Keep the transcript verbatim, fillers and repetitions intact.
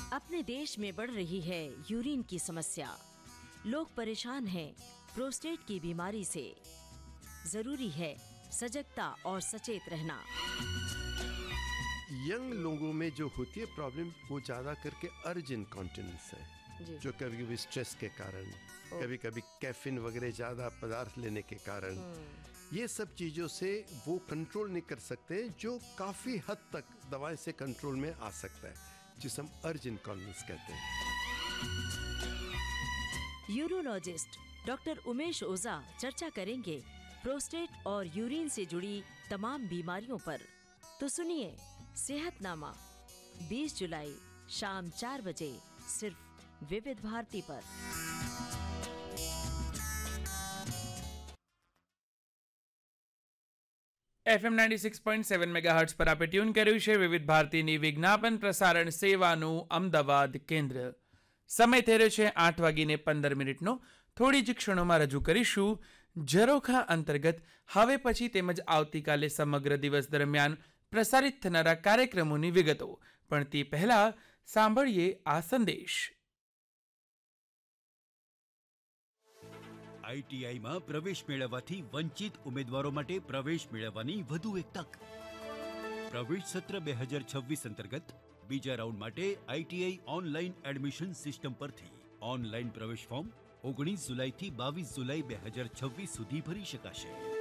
अपने देश में बढ़ रही है यूरिन की समस्या। लोग परेशान हैं प्रोस्टेट की बीमारी से। जरूरी है सजगता और सचेत रहना। यंग लोगों में जो होती है प्रॉब्लम वो ज्यादा करके अर्ज इनकॉन्टिनेंस है, जो कभी कभी स्ट्रेस के कारण, कभी कभी कैफीन वगैरह ज्यादा पदार्थ लेने के कारण, ये सब चीजों से वो कंट्रोल नहीं कर सकते, जो काफी हद तक दवाई से कंट्रोल में आ सकता है, जिसे हम अर्ज इनकॉन्टिनेंस कहते हैं। यूरोलॉजिस्ट डॉक्टर उमेश ओझा चर्चा करेंगे प्रोस्टेट और यूरिन से जुड़ी तमाम बीमारियों पर। तो सुनिए सेहतनामा बीस जुलाई शाम चार बजे सिर्फ विविध भारती पर। FM ninety six point seven megahertz પર આપે ટ્યુન કર્યું છે વિવિધ ભારતીની વિજ્ઞાપન પ્રસારણ સેવાનું અમદાવાદ કેન્દ્ર। સમય થઈ રહ્યો છે આઠ વાગીને પંદર મિનિટનો। થોડી જ ક્ષણોમાં રજૂ કરીશું ઝરોખા અંતર્ગત હવે પછી તેમજ આવતીકાલે સમગ્ર દિવસ દરમિયાન પ્રસારિત થનારા કાર્યક્રમોની વિગતો। પણ તે પહેલા સાંભળીએ આ સંદેશ। આઈટીઆઈમાં પ્રવેશ મેળવવાથી વંચિત ઉમેદવારો માટે પ્રવેશ મેળવવાની વધુ એક તક। પ્રવેશ સત્ર બે હજાર છવ્વીસ અંતર્ગત બીજા રાઉન્ડ માટે આઈટીઆઈ ઓનલાઈન એડમિશન સિસ્ટમ પરથી ઓનલાઈન પ્રવેશ ફોર્મ ઓગણીસ જુલાઈથી બાવીસ જુલાઈ બે હજાર છવ્વીસ સુધી ભરી શકાશે।